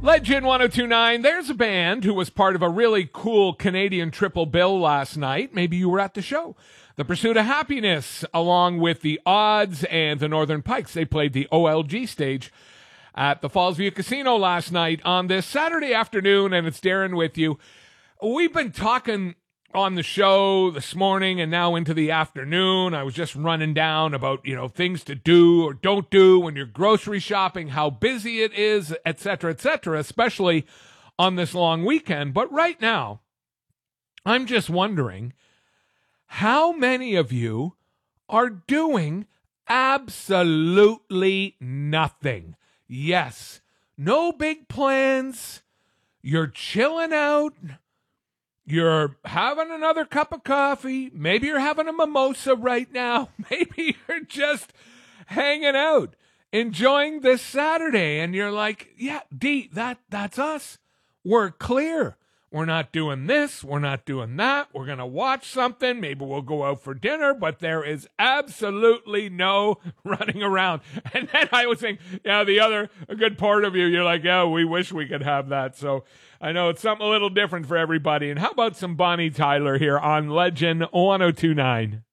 Legend 1029, there's a band who was part of a really cool Canadian triple bill last night. Maybe you were at the show. The Pursuit of Happiness, along with the Odds and the Northern Pikes. They played the OLG stage at the Fallsview Casino last night on this Saturday afternoon, and it's Darren with you. We've been talking on the show this morning and now into the afternoon. I was just running down about, things to do or don't do when you're grocery shopping, how busy it is, et cetera, especially on this long weekend. But right now, I'm just wondering, how many of you are doing absolutely nothing? Yes, no big plans. You're chilling out. You're having another cup of coffee. Maybe you're having a mimosa right now. Maybe you're just hanging out, enjoying this Saturday. And you're like, yeah, D, that's us. We're clear. We're not doing this. We're not doing that. We're going to watch something. Maybe we'll go out for dinner, but there is absolutely no running around. And then I was saying, a good part of you, you're like, yeah, we wish we could have that. So I know it's something a little different for everybody. And how about some Bonnie Tyler here on Legend 1029?